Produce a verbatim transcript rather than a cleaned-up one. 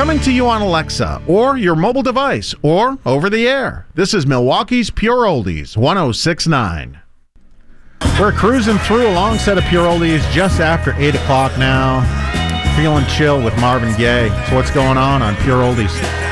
Coming to you on Alexa, or your mobile device, or over the air. This is Milwaukee's Pure Oldies, one oh six point nine. We're cruising through a long set of Pure Oldies just after eight o'clock now. Feeling chill with Marvin Gaye. So what's going on on Pure Oldies?